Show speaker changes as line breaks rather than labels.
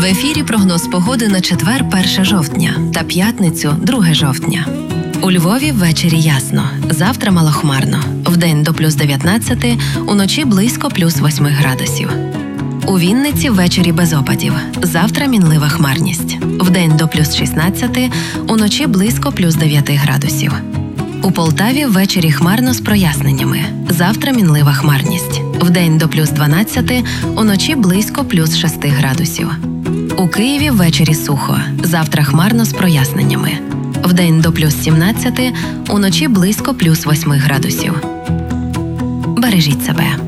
ефірі прогноз погоди на четвер 1 жовтня та п'ятницю 2 жовтня. У Львові ввечері ясно, завтра малохмарно, вдень до плюс 19, уночі близько плюс 8 градусів. У Вінниці ввечері без опадів, завтра мінлива хмарність, вдень до плюс 16, уночі близько плюс 9 градусів. У Полтаві ввечері хмарно з проясненнями, завтра мінлива хмарність, вдень до плюс 12, уночі близько плюс 6 градусів. У Києві ввечері сухо, завтра хмарно з проясненнями, вдень до плюс 17, уночі близько плюс 8 градусів. Бережіть себе.